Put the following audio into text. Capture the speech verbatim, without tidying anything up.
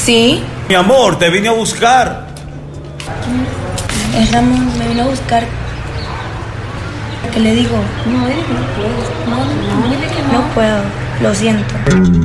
Sí. Mi amor, te vine a buscar. Es Ramón, me vino a buscar. ¿Qué le digo? No, dile que no puedes. No, no, dile que no. No puedo, lo siento.